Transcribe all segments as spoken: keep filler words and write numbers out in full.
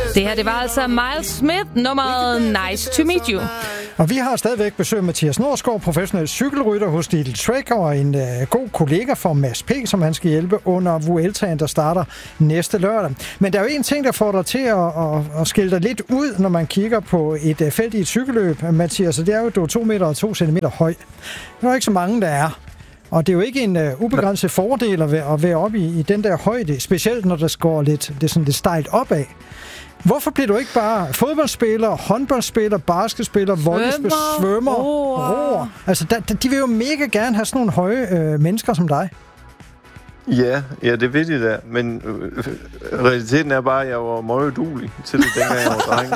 Det her, det var altså Miles Smith, nummeret Nice to Meet You. Og vi har stadigvæk besøg af Mathias Norsgaard, professionel cykelrytter hos Little Trek, og en uh, god kollega for Mads P., som han skal hjælpe under Vueltaen, der starter næste lørdag. Men der er jo en ting, der får dig til at, at, at skille dig lidt ud, når man kigger på et uh, felt i et cykelløb, Mathias, og det er jo, du er to meter og to centimeter høj. Det er jo ikke så mange, der er. Og det er jo ikke en uh, ubegrænset fordel at være, at være oppe i, i den der højde, specielt når der går lidt, det er sådan lidt stejlt opad. Hvorfor bliver du ikke bare fodboldspiller, håndboldspiller, basketspiller, volleyspiller, svømmer, roer? Altså, der, de vil jo mega gerne have sådan nogle høje øh, mennesker som dig. Ja, ja, det ved de da. Men øh, realiteten er bare, at jeg var meget uduelig til det, dengang jeg var dreng.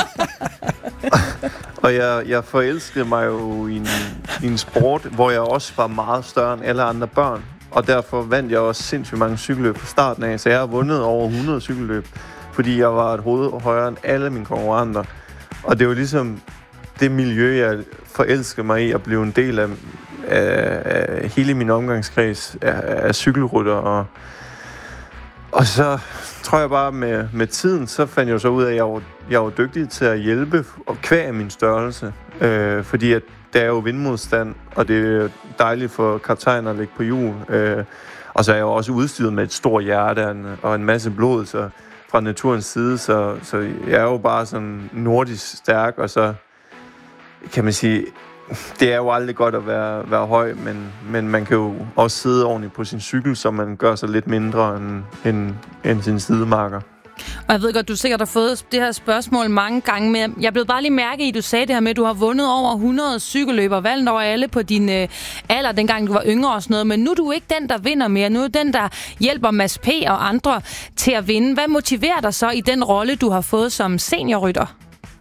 Og jeg, jeg forelskede mig jo i en, i en sport, hvor jeg også var meget større end alle andre børn. Og derfor vandt jeg også sindssygt mange cykelløb fra starten af. Så jeg har vundet over hundrede cykelløb, fordi jeg var et hoved højere end alle mine konkurrenter. Og det var ligesom det miljø, jeg forelskede mig i at blive en del af, af, af hele min omgangskreds af, af cykelrytter. Og, og så tror jeg bare, med, med tiden, så fandt jeg så ud af, at jeg var, jeg var dygtig til at hjælpe og kvæge min størrelse. Øh, fordi at der er jo vindmodstand, og det er dejligt for kaptajnen at ligge på hjul. Øh, og så er jeg jo også udstyret med et stort hjerte og en masse blod, så fra naturens side, så, så jeg er jo bare sådan nordisk stærk, og så kan man sige, det er jo aldrig godt at være, være høj, men, men man kan jo også sidde ordentligt på sin cykel, så man gør sig lidt mindre end, end, end sin sidemarker. Og jeg ved godt, du sikkert har fået det her spørgsmål mange gange, men jeg blev bare lige mærke i, at du sagde det her med, at du har vundet over hundrede cykelløber, valgt over alle på din øh, alder, dengang du var yngre og sådan noget, men nu er du ikke den, der vinder mere. Nu er du den, der hjælper Mads P. og andre til at vinde. Hvad motiverer dig så i den rolle, du har fået som seniorrytter?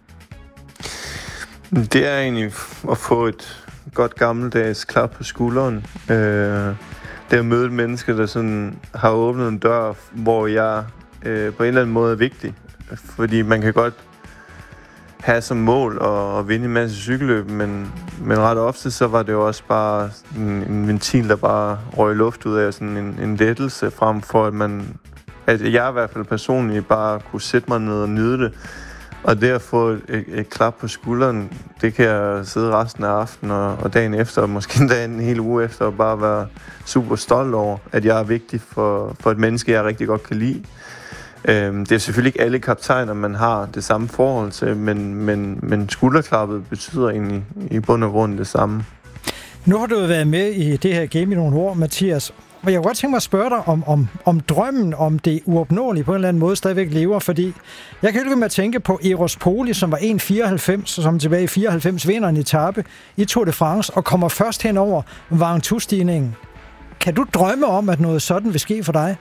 Det er egentlig at få et godt gammeldags klap på skulderen. Øh, det er at møde et menneske, der sådan har åbnet en dør, hvor jeg øh, på en eller anden måde er vigtig. Fordi man kan godt have som mål at, at vinde en masse cykelløb, men, men ret ofte så var det jo også bare en, en ventil, der bare røg luft ud af, sådan en, en lettelse, frem for at man, at jeg i hvert fald personligt bare kunne sætte mig ned og nyde det. Og det at få et, et, et klap på skulderen, det kan jeg sidde resten af aftenen og, og dagen efter, og måske endda en hel uge efter, og bare være super stolt over, at jeg er vigtig for, for et menneske, jeg rigtig godt kan lide. Øhm, det er selvfølgelig ikke alle kaptajner, man har det samme forhold til, men, men, men skulderklappet betyder egentlig i bund og grund det samme. Nu har du været med i det her game i nogle år, Mathias. Og jeg kunne godt tænke mig at spørge dig, om, om, om drømmen om det uopnåelige på en eller anden måde stadigvæk lever, fordi jeg kan ikke med at tænke på Eros Poli, som var en komma fireoghalvfems, som tilbage i fireoghalvfems vinder en etape i Tour de France, og kommer først hen over Ventoux-stigningen. Kan du drømme om, at noget sådan vil ske for dig?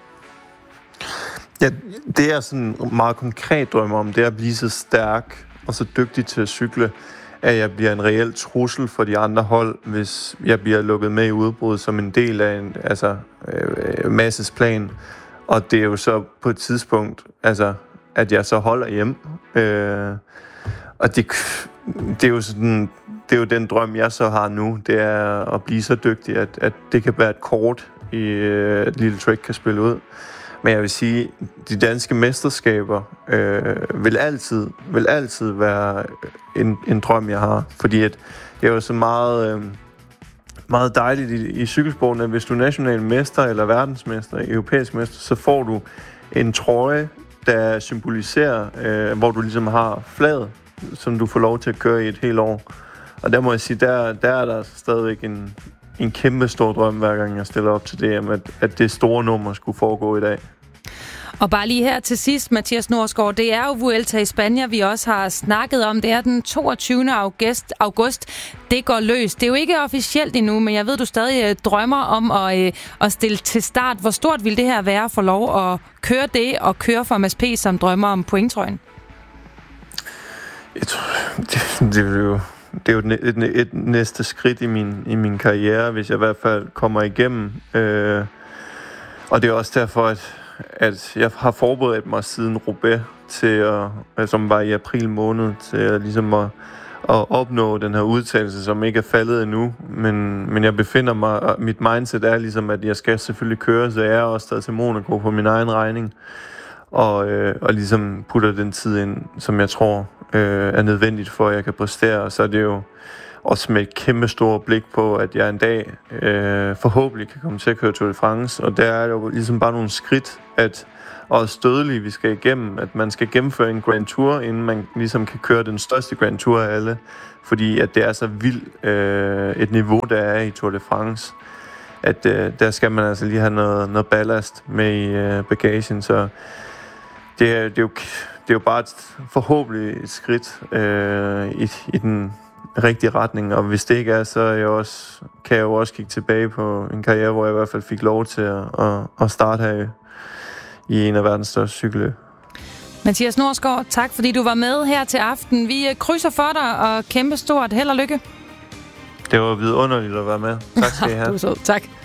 Ja, det er sådan en meget konkret drøm om, det er at blive så stærk og så dygtig til at cykle, at jeg bliver en reel trussel for de andre hold, hvis jeg bliver lukket med i udbrud som en del af en altså, øh, masses plan. Og det er jo så på et tidspunkt, altså, at jeg så holder hjem. Øh, og det, det, er jo sådan, det er jo den drøm, jeg så har nu, det er at blive så dygtig, at, at det kan være et kort, i øh, et Little Trek kan spille ud. Men jeg vil sige, de danske mesterskaber øh, vil altid vil altid være en, en drøm, jeg har. Fordi at det er jo så meget, øh, meget dejligt i, i cykelsporten, at hvis du er national mester eller verdensmester, europæisk mester, så får du en trøje, der symboliserer, øh, hvor du ligesom har flaget, som du får lov til at køre i et helt år. Og der må jeg sige, der, der er der stadigvæk en, en kæmpe stor drøm, hver gang jeg stiller op til det, at, at det store nummer skulle foregå i dag. Og bare lige her til sidst, Mathias Norsgaard, det er jo Vuelta i Spanien, vi også har snakket om. Det er den toogtyvende august. august. Det går løs. Det er jo ikke officielt endnu, men jeg ved, du stadig drømmer om at, at stille til start. Hvor stort vil det her være for lov at køre det og køre for Mads P., som drømmer om pointtrøjen? Jeg tror, det, det vil jo... Det er jo et, et, et næste skridt i min, i min karriere, hvis jeg i hvert fald kommer igennem. Øh, og det er også derfor, at, at jeg har forberedt mig siden Roubaix, til at, som var i april måned, til at, ligesom at, at opnå den her udtalelse, som ikke er faldet endnu. Men, men jeg befinder mig, og mit mindset er ligesom, at jeg skal selvfølgelig køre, så jeg er også taget til Monaco på min egen regning. og, øh, og ligesom putter den tid ind, som jeg tror øh, er nødvendigt for, at jeg kan præstere. Og så er det jo også med et kæmpe stort blik på, at jeg en dag øh, forhåbentlig kan komme til at køre Tour de France. Og der er jo ligesom bare nogle skridt, at også dødelige vi skal igennem, at man skal gennemføre en Grand Tour, inden man ligesom kan køre den største Grand Tour af alle. Fordi at det er så vildt øh, et niveau, der er i Tour de France, at øh, der skal man altså lige have noget, noget ballast med i øh, bagagen. Så det er, det, er jo, det er jo bare et, forhåbentlig et skridt øh, i, i den rigtige retning. Og hvis det ikke er, så er jeg også, kan jeg jo også kigge tilbage på en karriere, hvor jeg i hvert fald fik lov til at, at, at starte her i en af verdens største cykelløb. Mathias Norsgaard, tak fordi du var med her til aften. Vi krydser for dig, og kæmpe stort held og lykke. Det var vidunderligt at være med. Tak skal I have. Du er sød. Tak.